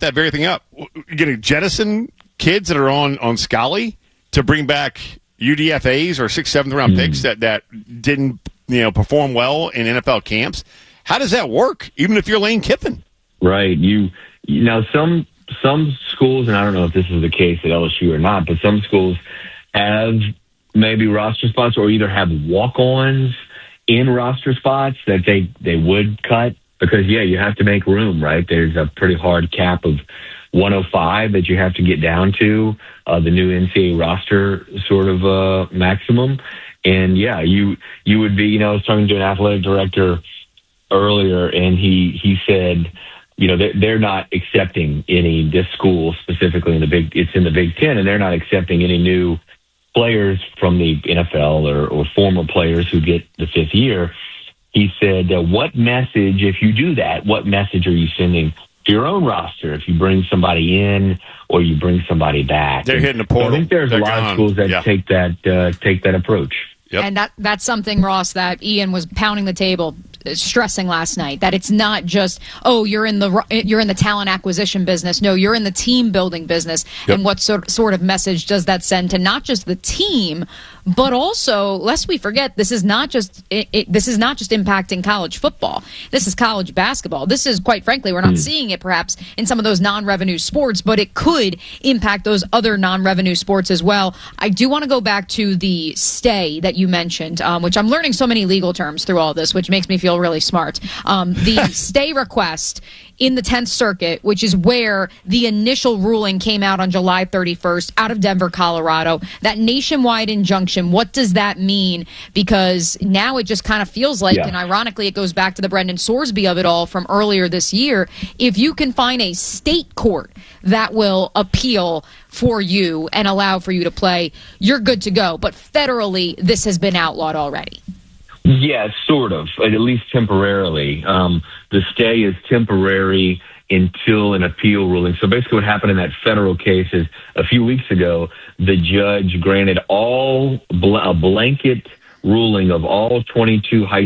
that very thing up. You're going to jettison kids that are on Scally to bring back UDFAs or 6th, 7th round picks that didn't perform well in NFL camps. How does that work? Even if you're Lane Kiffin, right? You know, some schools, and I don't know if this is the case at LSU or not, but some schools have maybe roster spots or either have walk-ons in roster spots that they would cut because you have to make room, right? There's a pretty hard cap of 105 that you have to get down to, the new NCAA roster sort of maximum. And you would be, I was talking to an athletic director earlier, and he said, they're not accepting this school specifically it's in the Big Ten, and they're not accepting any new players from the NFL or former players who get the 5th year. He said, what message, if you do that, what message are you sending to your own roster if you bring somebody in or you bring somebody back? They're hitting the portal. So I think there's a lot of schools that take that approach. Yep. And that's something, Ross, that Ian was pounding the table, stressing last night, that it's not just, you're in the talent acquisition business. No, you're in the team building business. Yep. And what sort of message does that send to not just the team, but also, lest we forget, this is not just impacting college football. This is college basketball. This is, quite frankly, we're not seeing it perhaps in some of those non-revenue sports, but it could impact those other non-revenue sports as well. I do want to go back to the stay that you mentioned, which I'm learning so many legal terms through all this, which makes me feel really smart. The stay request in the 10th Circuit, which is where the initial ruling came out on July 31st out of Denver, Colorado, that nationwide injunction, what does that mean? Because now it just kind of feels like, and ironically it goes back to the Brendan Sorsby of it all from earlier this year, if you can find a state court that will appeal for you and allow for you to play, you're good to go. But federally, this has been outlawed already. Yeah, sort of, at least temporarily. The stay is temporary until an appeal ruling. So basically what happened in that federal case is a few weeks ago, the judge granted a blanket ruling of all 2022 high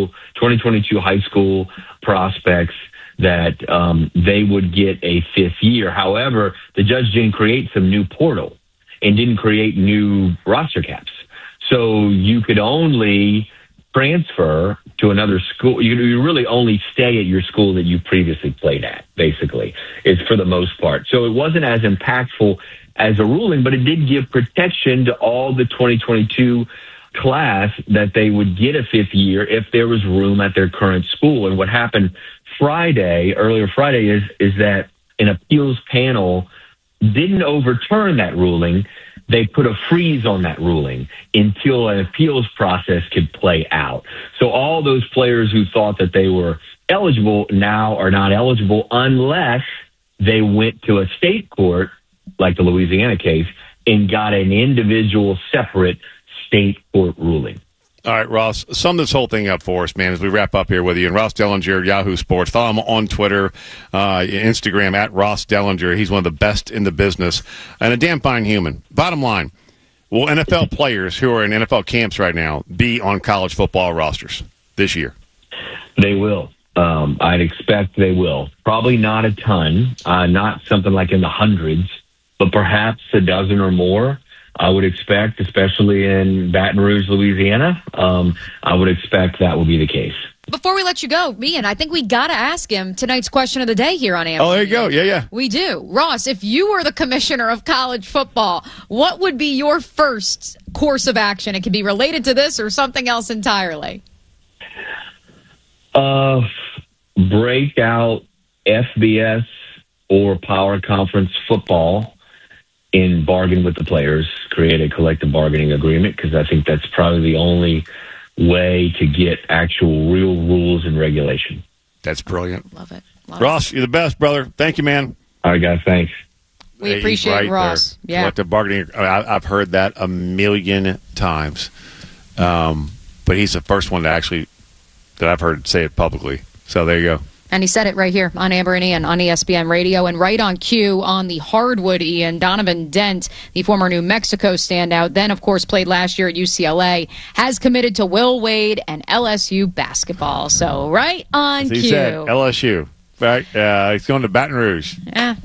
school prospects that they would get a 5th year. However, the judge didn't create some new portal and didn't create new roster caps. So you could only transfer to another school. You really only stay at your school that you previously played at, basically, is for the most part. So it wasn't as impactful as a ruling, but it did give protection to all the 2022 class that they would get a 5th year if there was room at their current school. And what happened earlier Friday, is that an appeals panel didn't overturn that ruling. They put a freeze on that ruling until an appeals process could play out. So all those players who thought that they were eligible now are not eligible unless they went to a state court, like the Louisiana case, and got an individual separate state court ruling. All right, Ross, sum this whole thing up for us, man, as we wrap up here with you. And Ross Dellinger, Yahoo Sports. Follow him on Twitter, Instagram, at Ross Dellinger. He's one of the best in the business and a damn fine human. Bottom line, will NFL players who are in NFL camps right now be on college football rosters this year? They will. I'd expect they will. Probably not a ton, not something like in the hundreds, but perhaps a dozen or more. I would expect, especially in Baton Rouge, Louisiana, I would expect that will be the case. Before we let you go, Ian, I think we got to ask him tonight's question of the day here on Amber. Oh, there you go. Yeah. We do. Ross, if you were the commissioner of college football, what would be your first course of action? It could be related to this or something else entirely. Break out FBS or Power Conference football and bargain with the players, create a collective bargaining agreement, because I think that's probably the only way to get actual real rules and regulation. That's brilliant. Love it. Ross, you're the best, brother. Thank you, man. All right, guys. Thanks. We appreciate Ross. There. Yeah. Collective bargaining. I've heard that a million times. But he's the first one that I've heard say it publicly. So there you go. And he said it right here on Amber and Ian on ESPN Radio. And right on cue on the hardwood, Ian, Donovan Dent, the former New Mexico standout, then, of course, played last year at UCLA, has committed to Will Wade and LSU basketball. So right on cue. He said LSU. Right? He's going to Baton Rouge. Yeah.